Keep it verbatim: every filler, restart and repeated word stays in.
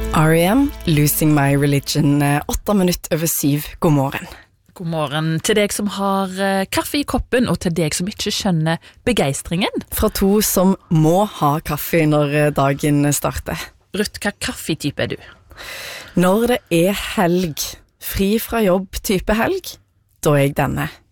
R E M, Losing My Religion, åtte minutter over syv. God morgen. God morgen til deg som har uh, kaffe i koppen, og til deg som ikke skjønner begeistringen. Fra to som må ha kaffe når dagen starter. Ruth, hva kaffetype er du? Når det er helg, fri fra jobb type helg, da er jeg denne.